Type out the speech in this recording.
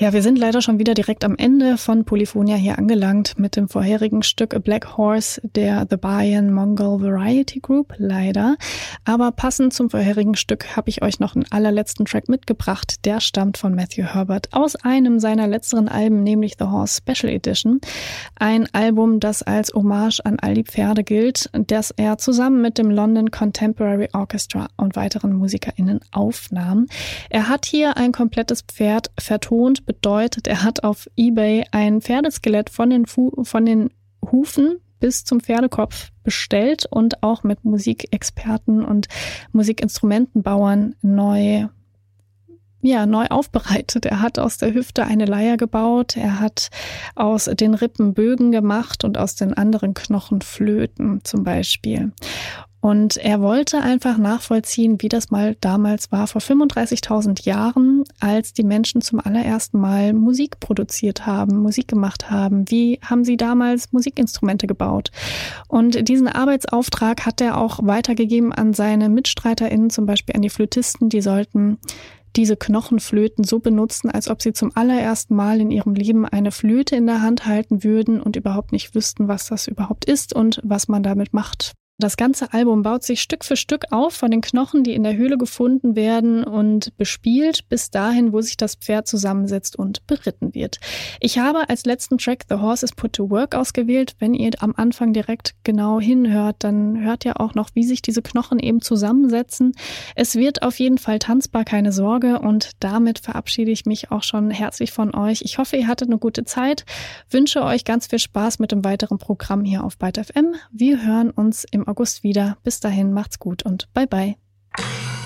Ja, wir sind leider schon wieder direkt am Ende von Polyphonia hier angelangt mit dem vorherigen Stück A Black Horse der The Bahian Mongol Variety Group, leider. Aber passend zum vorherigen Stück habe ich euch noch einen allerletzten Track mitgebracht. Der stammt von Matthew Herbert aus einem seiner letzteren Alben, nämlich The Horse Special Edition. Ein Album, das als Hommage an all die Pferde gilt, das er zusammen mit dem London Contemporary Orchestra und weiteren MusikerInnen aufnahm. Er hat hier ein komplettes Pferd vertont, bedeutet, er hat auf eBay ein Pferdeskelett von den Hufen bis zum Pferdekopf bestellt und auch mit Musikexperten und Musikinstrumentenbauern neu aufbereitet. Er hat aus der Hüfte eine Leier gebaut, er hat aus den Rippen Bögen gemacht und aus den anderen Knochen Flöten zum Beispiel. Und er wollte einfach nachvollziehen, wie das mal damals war, vor 35.000 Jahren, als die Menschen zum allerersten Mal Musik produziert haben, Musik gemacht haben. Wie haben sie damals Musikinstrumente gebaut? Und diesen Arbeitsauftrag hat er auch weitergegeben an seine MitstreiterInnen, zum Beispiel an die Flötisten. Die sollten diese Knochenflöten so benutzen, als ob sie zum allerersten Mal in ihrem Leben eine Flöte in der Hand halten würden und überhaupt nicht wüssten, was das überhaupt ist und was man damit macht. Das ganze Album baut sich Stück für Stück auf von den Knochen, die in der Höhle gefunden werden und bespielt, bis dahin, wo sich das Pferd zusammensetzt und beritten wird. Ich habe als letzten Track The Horse is Put to Work ausgewählt. Wenn ihr am Anfang direkt genau hinhört, dann hört ihr auch noch, wie sich diese Knochen eben zusammensetzen. Es wird auf jeden Fall tanzbar, keine Sorge. Und damit verabschiede ich mich auch schon herzlich von euch. Ich hoffe, ihr hattet eine gute Zeit. Wünsche euch ganz viel Spaß mit dem weiteren Programm hier auf Byte FM. Wir hören uns im August wieder. Bis dahin, macht's gut und bye bye.